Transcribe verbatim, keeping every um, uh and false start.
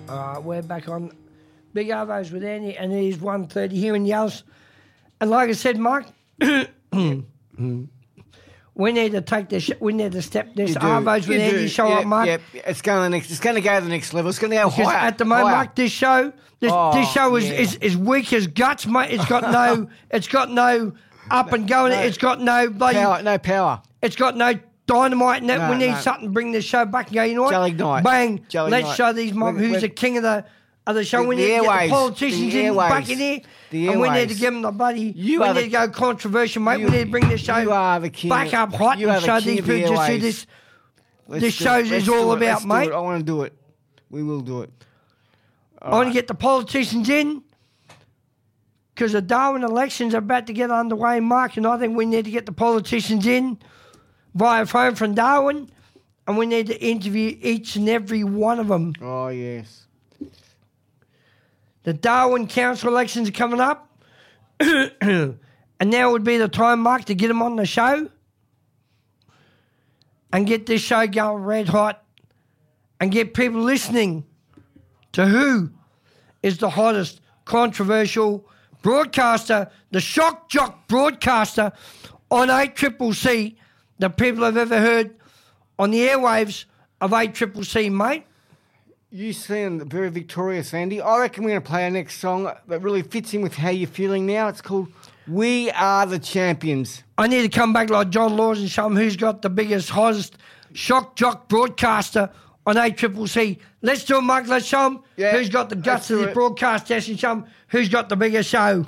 All right, we're back on Big Arvos with Andy, and it is one thirty here in Yells. And like I said, Mark, we need to take this. We need to step this Arvos with Andy show yeah, up, Mark. Yeah, it's going to the next. It's going to go to the next level. It's going to go Because higher. at the moment, higher. Mark, this show, this, Oh, this show is, yeah. is is weak as guts, mate. It's got no, it's got no up and going. no. It's got no bloody. Power, no power. It's got no dynamite in it. No, we need no. something to bring this show back and go, you know what? Jelly night. Bang. Jelly Let's night. show these mob We're- who's we're- the king of the of the show. The- we the need to get airwaves. the politicians The in back airwaves. in here. The and we need airwaves. to give them the bloody. You we are need the- to go controversial, mate. You- we need to bring this show you are the king back of- up hot you and are the show king these of the people just who airwaves. this, Let's this do show it. is Let's all do it. about, Let's do mate. it. I want to do it. We will do it. I want to get the politicians in because the Darwin elections are about to get underway, Mark, and I think we need to get the politicians in via phone from Darwin, and we need to interview each and every one of them. Oh, yes. The Darwin Council elections are coming up, and now would be the time, Mark, to get them on the show and get this show going red hot and get people listening to who is the hottest controversial broadcaster, the shock jock broadcaster on eight C C C that people have ever heard on the airwaves of eight C C C, mate. You sound very victorious, Andy. I reckon we're going to play our next song that really fits in with how you're feeling now. It's called We Are the Champions. I need to come back like John Laws and show them who's got the biggest, hottest shock jock broadcaster on eight C C C. Let's do it, Mark. Let's show them Yeah, who's got the guts let's of do this it. broadcast desk and show them who's got the biggest show.